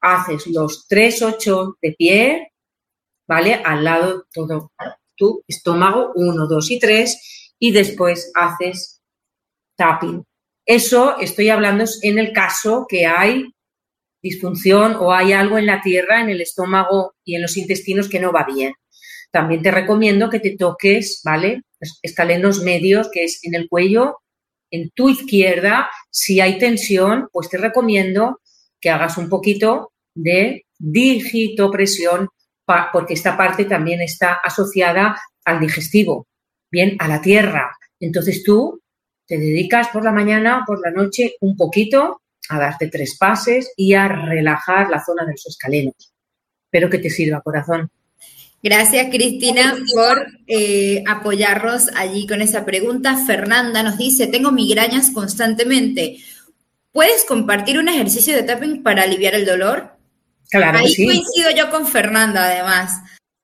haces los 3-8 de pie, ¿vale? Al lado todo tu estómago, 1, 2 y 3, y después haces tapping. Eso estoy hablando en el caso que hay disfunción o hay algo en la tierra, en el estómago y en los intestinos que no va bien. También te recomiendo que te toques, ¿vale? Escalenos medios, que es en el cuello, en tu izquierda. Si hay tensión, pues te recomiendo que hagas un poquito de digitopresión, porque esta parte también está asociada al digestivo, bien, a la tierra. Entonces tú te dedicas por la mañana o por la noche un poquito a darte 3 pases y a relajar la zona de los escalenos. Espero que te sirva, corazón. Gracias, Cristina, por apoyarnos allí con esa pregunta. Fernanda nos dice, tengo migrañas constantemente. ¿Puedes compartir un ejercicio de tapping para aliviar el dolor? Claro que sí. Ahí coincido yo con Fernanda, además.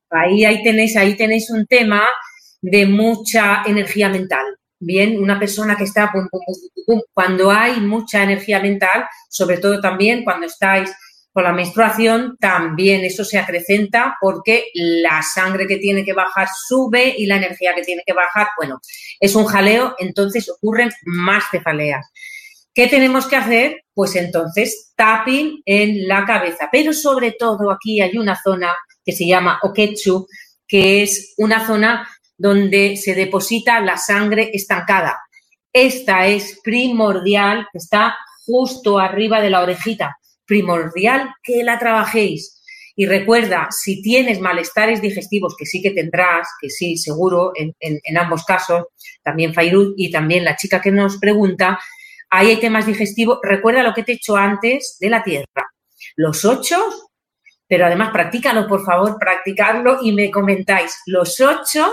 Ahí tenéis un tema de mucha energía mental. Bien, una persona que está pum, pum, pum, pum, cuando hay mucha energía mental, sobre todo también cuando estáis con la menstruación, también eso se acrecenta porque la sangre que tiene que bajar sube y la energía que tiene que bajar, bueno, es un jaleo, entonces ocurren más cefaleas. ¿Qué tenemos que hacer? Pues entonces tapping en la cabeza, pero sobre todo aquí hay una zona que se llama Oketsu, que es una zona donde se deposita la sangre estancada. Esta es primordial, está justo arriba de la orejita. Primordial que la trabajéis. Y recuerda, si tienes malestares digestivos, que sí que tendrás, que sí, seguro, en ambos casos, también Fairuz y también la chica que nos pregunta, ahí hay temas digestivos. Recuerda lo que te he hecho antes de la tierra. Los 8, pero además practícalo, por favor, practicadlo y me comentáis. Los 8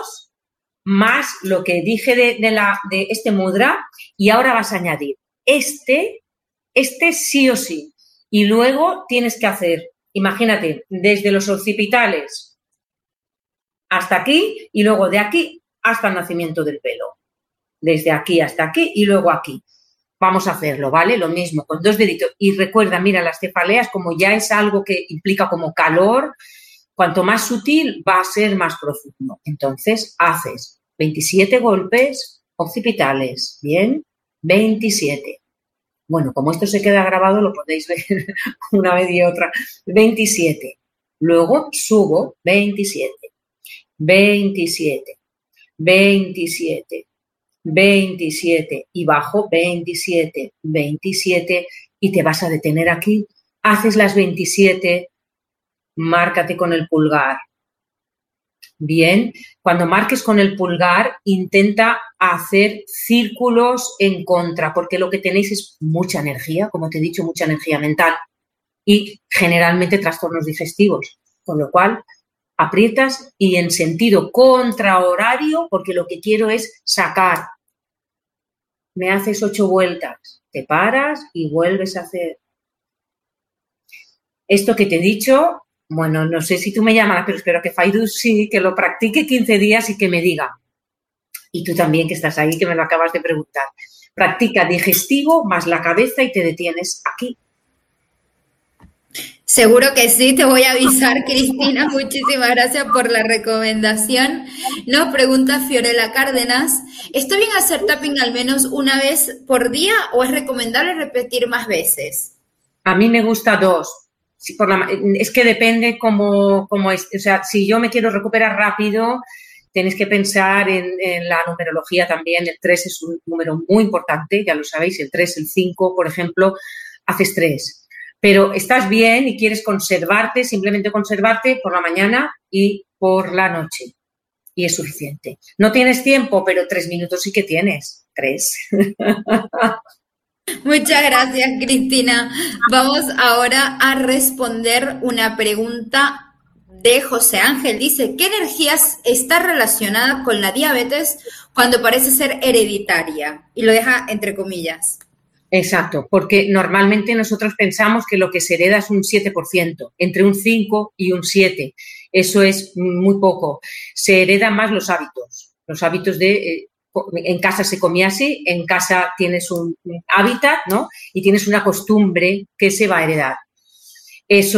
más lo que dije de este mudra, y ahora vas a añadir este sí o sí. Y luego tienes que hacer, imagínate, desde los occipitales hasta aquí y luego de aquí hasta el nacimiento del pelo. Desde aquí hasta aquí y luego aquí. Vamos a hacerlo, ¿vale? Lo mismo, con 2 deditos. Y recuerda, mira, las cefaleas, como ya es algo que implica como calor, cuanto más sutil va a ser más profundo. Entonces, haces 27 golpes occipitales, ¿bien? 27. Bueno, como esto se queda grabado, lo podéis ver una vez y otra. 27. Luego subo 27. 27. 27. 27. Y bajo 27. 27. Y te vas a detener aquí. Haces las 27. Márcate con el pulgar. Bien, cuando marques con el pulgar, intenta hacer círculos en contra, porque lo que tenéis es mucha energía, como te he dicho, mucha energía mental y generalmente trastornos digestivos, con lo cual aprietas y en sentido contrahorario, porque lo que quiero es sacar. Me haces 8 vueltas, te paras y vuelves a hacer. Esto que te he dicho, bueno, no sé si tú me llamas, pero espero que Fairuz sí, que lo practique 15 días y que me diga. Y tú también, que estás ahí, que me lo acabas de preguntar. Practica digestivo más la cabeza y te detienes aquí. Seguro que sí, te voy a avisar, Cristina. Muchísimas gracias por la recomendación. Nos pregunta Fiorella Cárdenas, ¿está bien hacer tapping al menos una vez por día o es recomendable repetir más veces? A mí me gusta 2. Es que depende cómo es. O sea, si yo me quiero recuperar rápido, tenéis que pensar en la numerología también. El 3 es un número muy importante, ya lo sabéis. El 3, el 5, por ejemplo, haces 3. Pero estás bien y quieres conservarte, simplemente conservarte por la mañana y por la noche. Y es suficiente. No tienes tiempo, pero 3 minutos sí que tienes. 3. Muchas gracias, Cristina. Vamos ahora a responder una pregunta de José Ángel. Dice, ¿qué energías está relacionada con la diabetes cuando parece ser hereditaria? Y lo deja entre comillas. Exacto, porque normalmente nosotros pensamos que lo que se hereda es un 7%, entre un 5 y un 7. Eso es muy poco. Se heredan más los hábitos de... en casa se comía así, en casa tienes un hábitat, ¿no? Y tienes una costumbre que se va a heredar. Eso